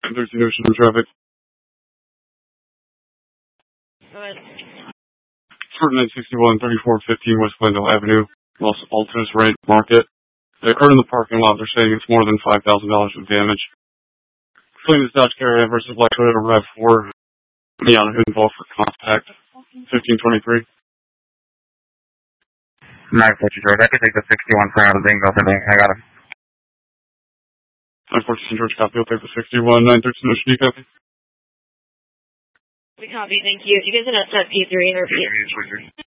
There's the ocean traffic. Go ahead. Ferdinand 61, 3415 West Glendale Avenue, Los Altos Rate Market. It occurred in the parking lot. They're saying it's more than $5,000 of damage. Clean this Dodge Carrier versus Black Toyota RAV4. Neon Hood involved for contact. 1523. Nice to you, George. I can take the 61 for out of bingo today. I got him. 914 George copy. I'll take the 61. 913 Ocean copy. We copy. Thank you. You guys in a set P3 or P?